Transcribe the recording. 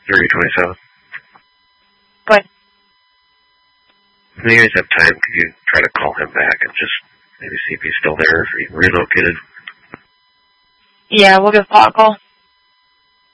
3027. Good. If you guys have time, could you try to call him back and just maybe see if he's still there, if he relocated? Yeah, we'll give Paul a call.